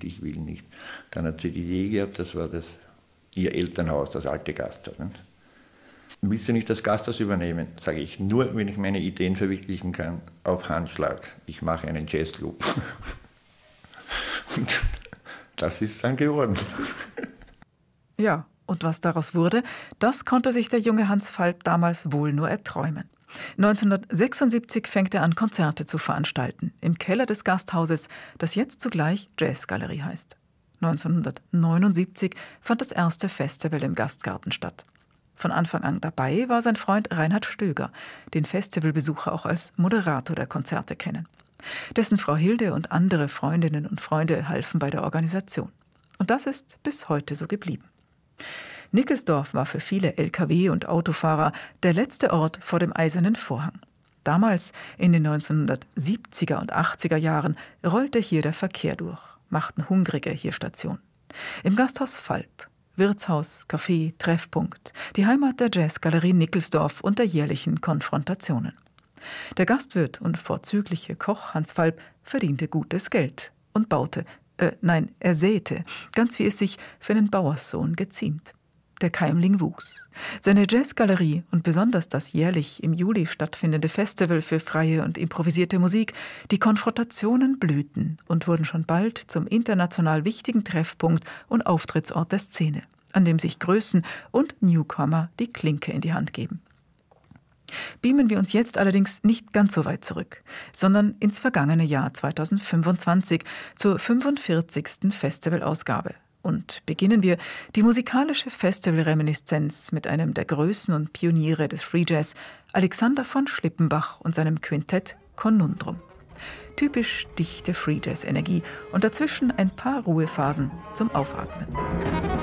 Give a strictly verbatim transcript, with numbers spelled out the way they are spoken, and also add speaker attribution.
Speaker 1: nicht, ich will nicht. Dann hat sie die Idee gehabt, das war das, ihr Elternhaus, das alte Gasthaus. Nicht? Willst du nicht das Gasthaus übernehmen? Sage ich, nur wenn ich meine Ideen verwirklichen kann, auf Handschlag. Ich mache einen Jazzclub. Und das ist dann geworden.
Speaker 2: Ja, und was daraus wurde, das konnte sich der junge Hans Falb damals wohl nur erträumen. neunzehnhundertsechsundsiebzig fängt er an, Konzerte zu veranstalten, im Keller des Gasthauses, das jetzt zugleich Jazzgalerie heißt. neunzehnhundertneunundsiebzig fand das erste Festival im Gastgarten statt. Von Anfang an dabei war sein Freund Reinhard Stöger, den Festivalbesucher auch als Moderator der Konzerte kennen. Dessen Frau Hilde und andere Freundinnen und Freunde halfen bei der Organisation. Und das ist bis heute so geblieben. Nickelsdorf war für viele L K W- und Autofahrer der letzte Ort vor dem Eisernen Vorhang. Damals, in den neunzehnhundertsiebziger und achtziger Jahren, rollte hier der Verkehr durch, machten Hungrige hier Station. Im Gasthaus Falb, Wirtshaus, Café, Treffpunkt, die Heimat der Jazzgalerie Nickelsdorf und der jährlichen Konfrontationen. Der Gastwirt und vorzügliche Koch Hans Falb verdiente gutes Geld und baute, äh, nein, er säte, ganz wie es sich für einen Bauerssohn geziemt. Der Keimling wuchs. Seine Jazzgalerie und besonders das jährlich im Juli stattfindende Festival für freie und improvisierte Musik, die Konfrontationen blühten und wurden schon bald zum international wichtigen Treffpunkt und Auftrittsort der Szene, an dem sich Größen und Newcomer die Klinke in die Hand geben. Beamen wir uns jetzt allerdings nicht ganz so weit zurück, sondern ins vergangene Jahr zweitausendfünfundzwanzig zur fünfundvierzigsten Festivalausgabe. Und beginnen wir die musikalische Festivalreminiszenz mit einem der Größen und Pioniere des Free Jazz, Alexander von Schlippenbach und seinem Quintett Conundrum. Typisch dichte Free Jazz Energie und dazwischen ein paar Ruhephasen zum Aufatmen.